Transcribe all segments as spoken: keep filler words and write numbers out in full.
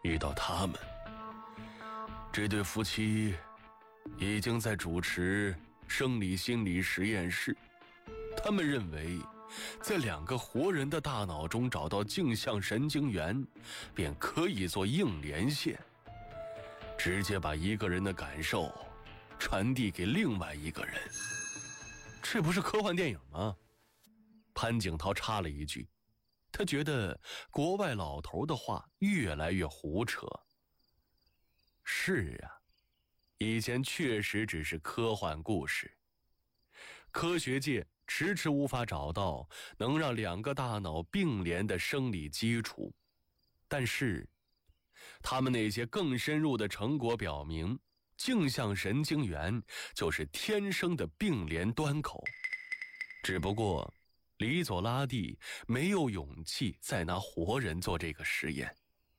遇到他们，这对夫妻已经在主持生理心理实验室。他们认为在两个活人的大脑中找到镜像神经元，便可以做硬连线，直接把一个人的感受传递给另外一个人。这不是科幻电影吗？潘景涛插了一句，他觉得国外老头的话越来越胡扯。是啊，以前确实只是科幻故事，科学界迟迟无法找到能让两个大脑并联的生理基础，但是他们那些更深入的成果表明，镜像神经元就是天生的并联端口。只不过李佐拉蒂没有勇气再拿活人做这个实验，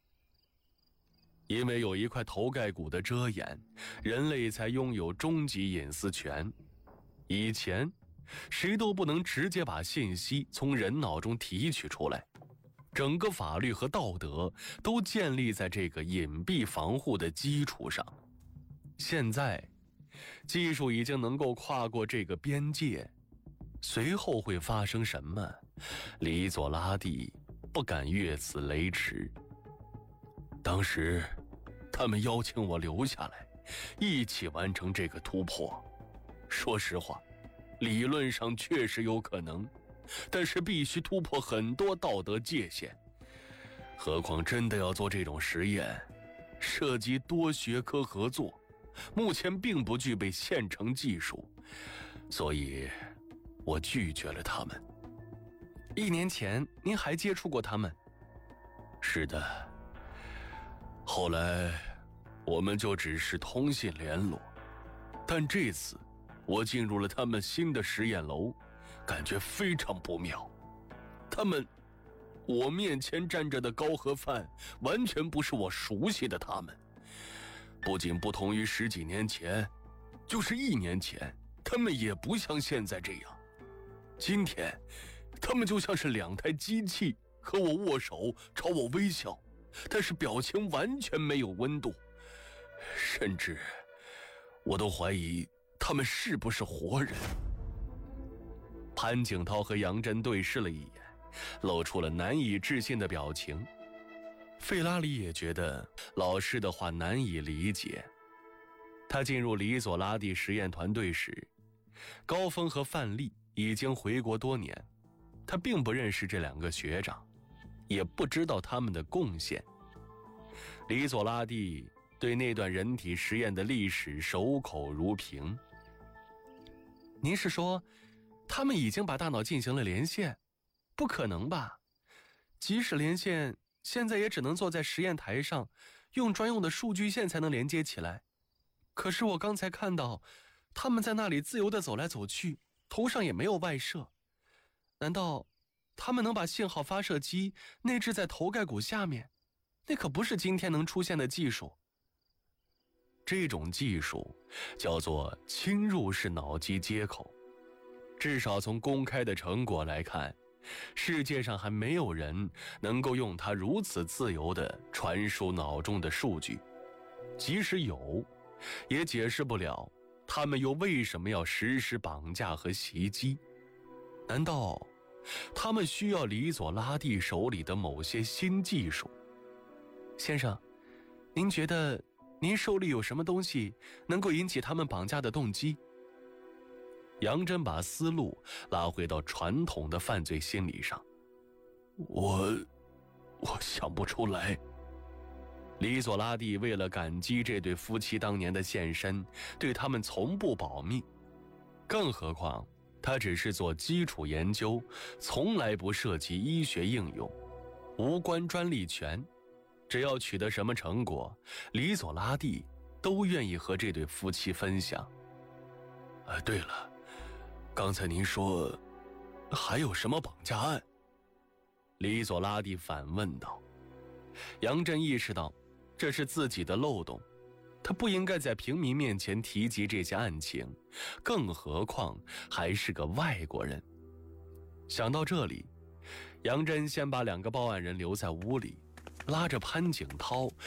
因为有一块头盖骨的遮掩，人类才拥有终极隐私权。以前谁都不能直接把信息从人脑中提取出来，整个法律和道德都建立在这个隐蔽防护的基础上。现在技术已经能够跨过这个边界，随后会发生什么，李佐拉蒂不敢越此雷池。当时他们邀请我留下来，一起完成这个突破。说实话，理论上确实有可能，但是必须突破很多道德界限。何况真的要做这种实验，涉及多学科合作，目前并不具备现成技术，所以我拒绝了他们。一年前您还接触过他们？是的，后来我们就只是通信联络，但这次我进入了他们新的实验楼，感觉非常不妙。他们，我面前站着的高和范完全不是我熟悉的他们，不仅不同于十几年前，就是一年前，他们也不像现在这样。今天他们就像是两台机器和我握手，朝我微笑，但是表情完全没有温度，甚至我都怀疑他们是不是活人。潘景涛和杨真对视了一眼，露出了难以置信的表情。费拉里也觉得老师的话难以理解。他进入李佐拉蒂实验团队时，高峰和范丽已经回国多年，他并不认识这两个学长，也不知道他们的贡献。李佐拉蒂对那段人体实验的历史守口如瓶。您是说他们已经把大脑进行了连线？不可能吧，即使连线，现在也只能坐在实验台上，用专用的数据线才能连接起来。可是我刚才看到他们在那里自由地走来走去，头上也没有外设。难道他们能把信号发射机内置在头盖骨下面？那可不是今天能出现的技术。这种技术叫做侵入式脑机接口，至少从公开的成果来看，世界上还没有人能够用它如此自由地传输脑中的数据。即使有，也解释不了他们又为什么要实施绑架和袭击。难道他们需要李佐拉蒂手里的某些新技术？先生，您觉得您手里有什么东西能够引起他们绑架的动机？杨真把思路拉回到传统的犯罪心理上。我我想不出来。李佐拉蒂为了感激这对夫妻当年的献身，对他们从不保密，更何况他只是做基础研究，从来不涉及医学应用，无关专利权。只要取得什么成果，李佐拉蒂都愿意和这对夫妻分享。啊，对了，刚才您说还有什么绑架案？李佐拉蒂反问道。杨震意识到这是自己的漏洞，他不应该在平民面前提及这些案情，更何况还是个外国人。想到这里，杨真先把两个报案人留在屋里，拉着潘景涛